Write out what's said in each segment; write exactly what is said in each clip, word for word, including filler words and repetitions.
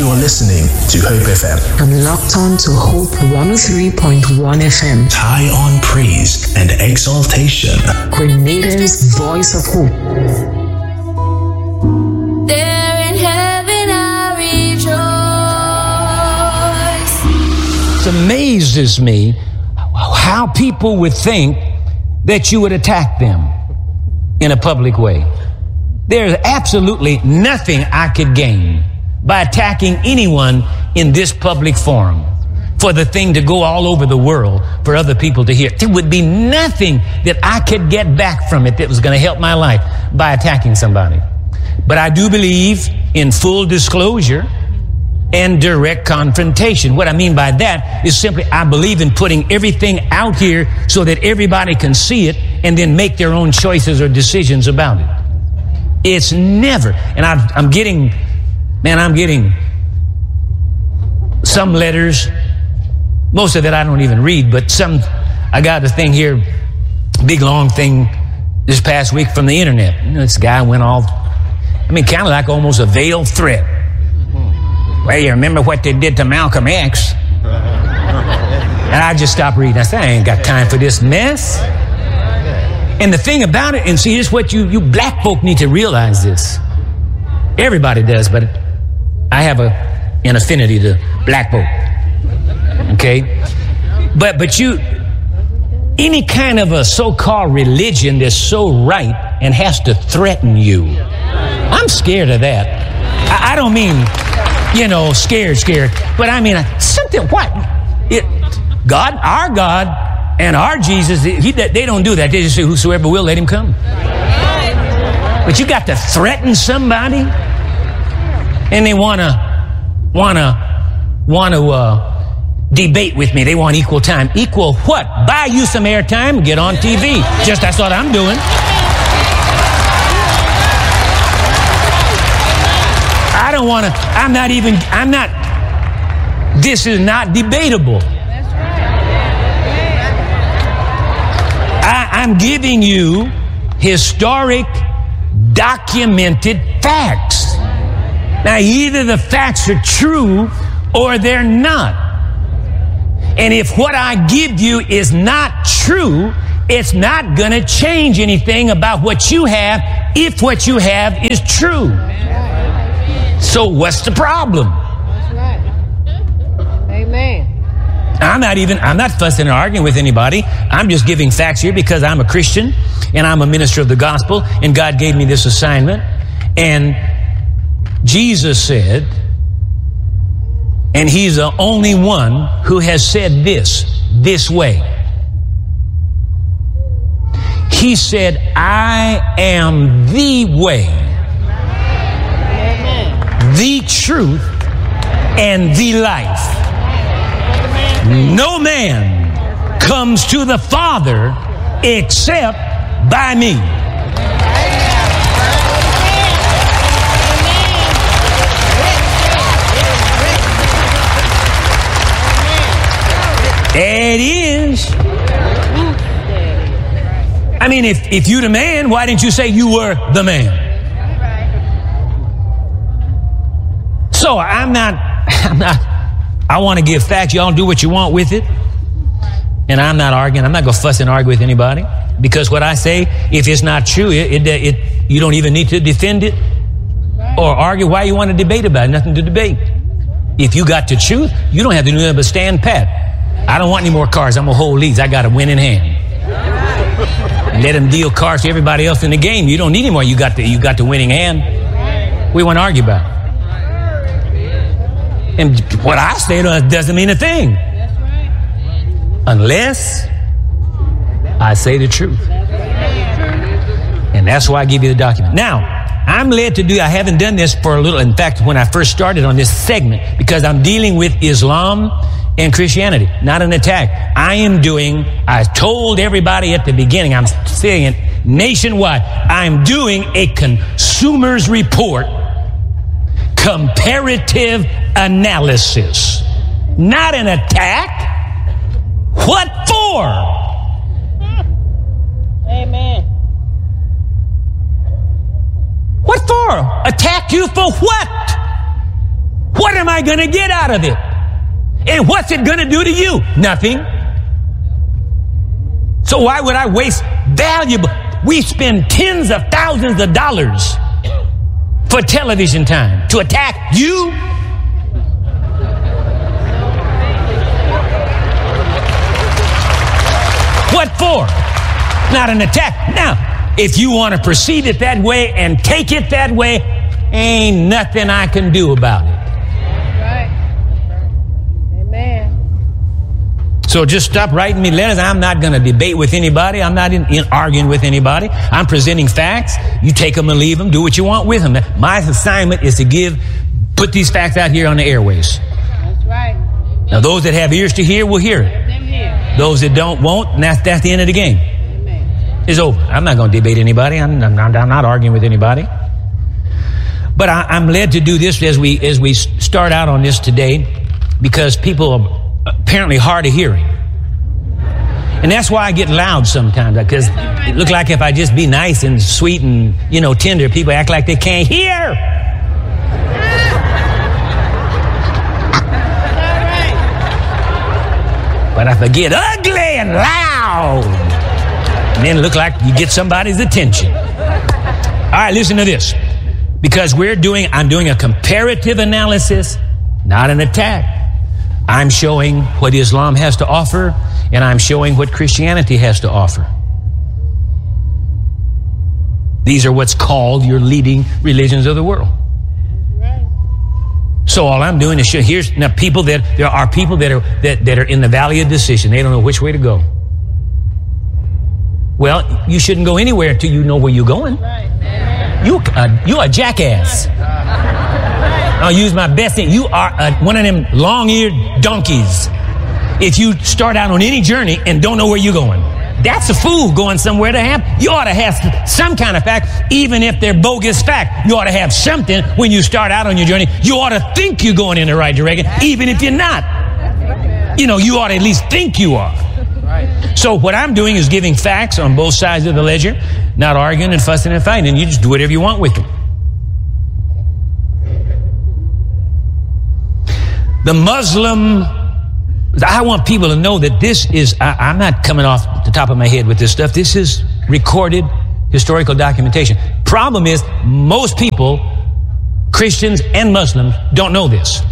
You're listening to Hope F M. I'm locked on to Hope one oh three point one F M. High on praise and exaltation. Grenada's voice of hope. There in heaven I rejoice. It amazes me how people would think that you would attack them in a public way. There's absolutely nothing I could gain by attacking anyone in this public forum for the thing to go all over the world for other people to hear. There would be nothing that I could get back from it that was going to help my life by attacking somebody. But I do believe in full disclosure and direct confrontation. What I mean by that is simply I believe in putting everything out here so that everybody can see it and then make their own choices or decisions about it. It's never, and I'm, I'm getting, man, I'm getting some letters. Most of it I don't even read, but some, I got a thing here, big long thing this past week from the internet. You know, this guy went all, I mean, kind of like almost a veiled threat. Well, you remember what they did to Malcolm X? And I just stopped reading. I said, I ain't got time for this mess. And the thing about it, and see, this is what you, you black folk need to realize this. Everybody does, but I have a, an affinity to black folk. Okay? But, but you, any kind of a so-called religion that's so right and has to threaten you, I'm scared of that. I, I don't mean, you know, scared, scared, but I mean, something, what? It, God, our God, and our Jesus, he, they don't do that. They just say, whosoever will, let him come. But you got to threaten somebody, and they want to, want to, want to uh, debate with me. They want equal time. Equal what? Buy you some airtime, get on T V. Just that's what I'm doing. I don't want to, I'm not even, I'm not, this is not debatable. I'm giving you historic, documented facts. Now, either the facts are true or they're not. And if what I give you is not true, it's not going to change anything about what you have if what you have is true. So what's the problem? That's right. Amen. I'm not even, I'm not fussing or arguing with anybody. I'm just giving facts here because I'm a Christian and I'm a minister of the gospel and God gave me this assignment. And Jesus said, and he's the only one who has said this, this way. He said, I am the way, the truth, and the life. No man comes to the Father except by me. It is. I mean, if, if you're the man, why didn't you say you were the man? So I'm not, I'm not, I want to give facts. Y'all do what you want with it. And I'm not arguing. I'm not going to fuss and argue with anybody. Because what I say, if it's not true, it, it, it you don't even need to defend it or argue why you want to debate about it. Nothing to debate. If you got the truth, you don't have to do nothing but stand pat. I don't want any more cards. I'm going to hold leads. I got a winning hand. Let them deal cards to everybody else in the game. You don't need any more. You got the, you got the winning hand. We want to argue about it. And what I say doesn't mean a thing. Unless I say the truth. And that's why I give you the document. Now, I'm led to do, I haven't done this for a little. In fact, when I first started on this segment, because I'm dealing with Islam and Christianity, not an attack. I am doing, I told everybody at the beginning, I'm saying it nationwide, I'm doing a consumer's report, comparative analysis, not an attack. What for? Amen. What for? Attack you for what? What am I going to get out of it? And what's it going to do to you? Nothing. So why would I waste valuable? We spend tens of thousands of dollars for television time to attack you. What for? Not an attack. Now, if you want to perceive it that way and take it that way, ain't nothing I can do about it. So just stop writing me letters. I'm not going to debate with anybody. I'm not in, in arguing with anybody. I'm presenting facts. You take them and leave them. Do what you want with them. My assignment is to give, put these facts out here on the airways. That's right. Now, those that have ears to hear will hear it. Those that don't won't, and that's, that's the end of the game. It's over. I'm not going to debate anybody. I'm, I'm, I'm not arguing with anybody. But I, I'm led to do this as we as we start out on this today, because people are apparently hard of hearing. And that's why I get loud sometimes, because it looks like if I just be nice and sweet and, you know, tender, people act like they can't hear. But if I get ugly and loud, and then look like you get somebody's attention. All right, listen to this. Because we're doing, I'm doing a comparative analysis, not an attack. I'm showing what Islam has to offer, and I'm showing what Christianity has to offer. These are what's called your leading religions of the world. So all I'm doing is show, here's now people that there are people that are that, that are in the valley of decision. They don't know which way to go. Well, you shouldn't go anywhere until you know where you're going. You uh, you a jackass. I'll use my best thing. You are a, one of them long-eared donkeys. If you start out on any journey and don't know where you're going, that's a fool going somewhere to have. You ought to have some kind of fact, even if they're bogus fact. You ought to have something when you start out on your journey. You ought to think you're going in the right direction, even if you're not. You know, you ought to at least think you are. So what I'm doing is giving facts on both sides of the ledger, not arguing and fussing and fighting. And you just do whatever you want with them. The Muslim, I want people to know that this is, I, I'm not coming off the top of my head with this stuff. This is recorded historical documentation. Problem is, most people, Christians and Muslims, don't know this.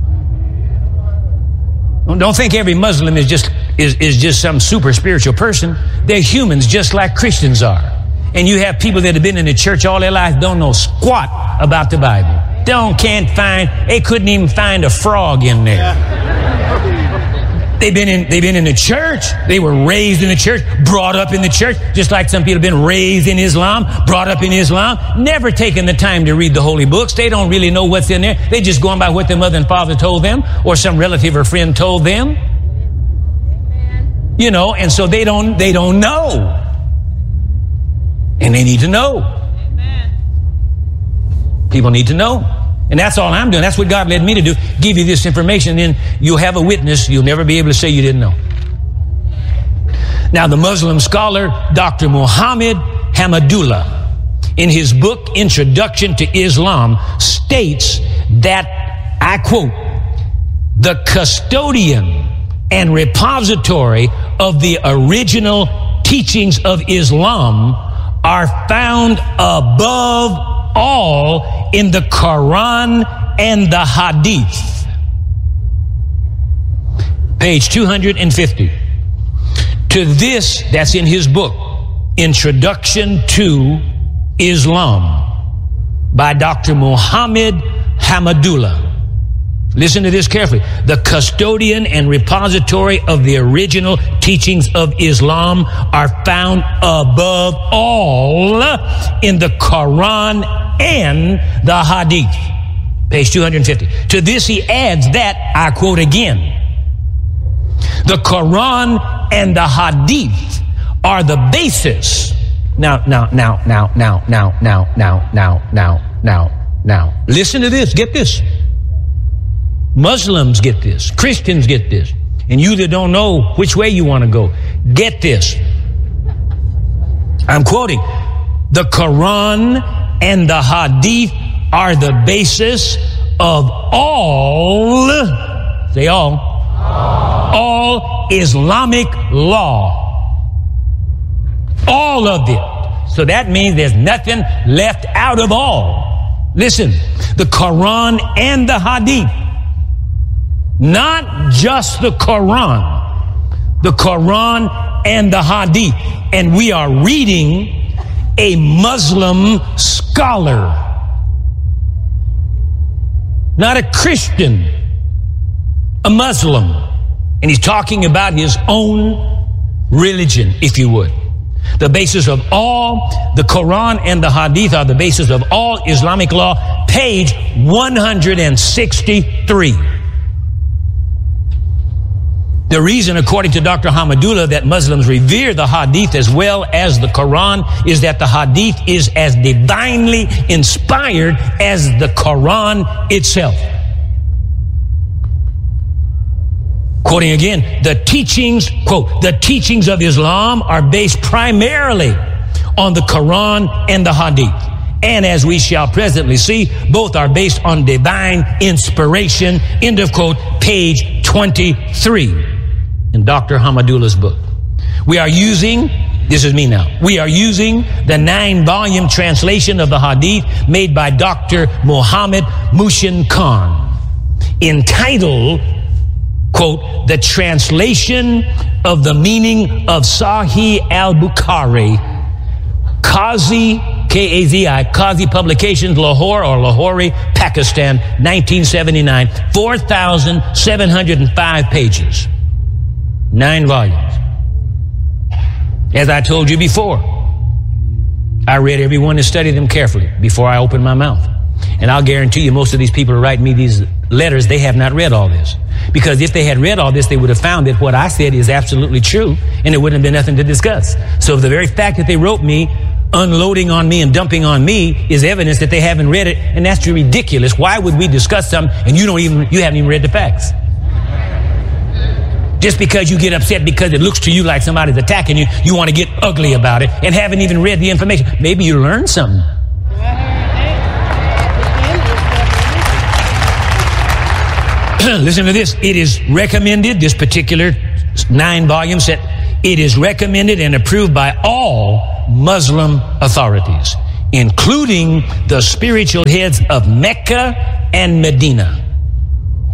Don't think every Muslim is just is, is just some super spiritual person. They're humans just like Christians are. And you have people that have been in the church all their life, don't know squat about the Bible. Don't, can't find, they couldn't even find a frog in there. They've been in, they've been in the church. They were raised in the church, brought up in the church, just like some people have been raised in Islam, brought up in Islam, never taken the time to read the holy books. They don't really know what's in there. They just going by what their mother and father told them, or some relative or friend told them. You know, and so they don't, they don't know. And they need to know. People need to know. And that's all I'm doing. That's what God led me to do. Give you this information, and then you'll have a witness. You'll never be able to say you didn't know. Now, the Muslim scholar, Doctor Muhammad Hamidullah, in his book, Introduction to Islam, states that, I quote, the custodian and repository of the original teachings of Islam are found above all in the Quran and the Hadith. Page two hundred fifty. To this, that's in his book, Introduction to Islam, by Doctor Muhammad Hamidullah. Listen to this carefully. The custodian and repository of the original teachings of Islam are found above all in the Quran and the Hadith. Page two hundred fifty. To this he adds that, I quote again, the Quran and the Hadith are the basis. Now, now, now, now, now, now, now, now, now, now, now, now. Listen to this. Get this. Muslims get this. Christians get this. And you that don't know which way you want to go, get this. I'm quoting. The Quran and the Hadith are the basis of all Say all. All, all Islamic law. All of it. So that means there's nothing left out of all. Listen, the Quran and the Hadith. Not just the Quran. The Quran and the Hadith. And we are reading a Muslim scholar. Not a Christian. A Muslim. And he's talking about his own religion, if you would. The basis of all, the Quran and the Hadith are the basis of all Islamic law. Page one hundred sixty-three. The reason, according to Doctor Hamadullah, that Muslims revere the Hadith as well as the Quran is that the Hadith is as divinely inspired as the Quran itself. Quoting again, the teachings, quote, the teachings of Islam are based primarily on the Quran and the Hadith. And as we shall presently see, both are based on divine inspiration. End of quote, page twenty-three in Doctor Hamadullah's book. We are using, this is me now, we are using the nine-volume translation of the Hadith made by Doctor Muhammad Mushin Khan, entitled, quote, the translation of the meaning of Sahih al-Bukhari, Qazi, K A Z I, Qazi Publications, Lahore or Lahore, Pakistan, nineteen seventy-nine, four thousand seven hundred five pages, nine volumes. As I told you before, I read every one and studied them carefully before I opened my mouth. And I'll guarantee you most of these people who write me these letters, they have not read all this. Because if they had read all this, they would have found that what I said is absolutely true, and it wouldn't have been nothing to discuss. So the very fact that they wrote me, unloading on me and dumping on me, is evidence that they haven't read it, and that's ridiculous. Why would we discuss something and you don't even, you haven't even read the facts? Just because you get upset because it looks to you like somebody's attacking you, you want to get ugly about it and haven't even read the information. Maybe you learned something. Listen to this. It is recommended, this particular nine volume set, it is recommended and approved by all Muslim authorities, including the spiritual heads of Mecca and Medina.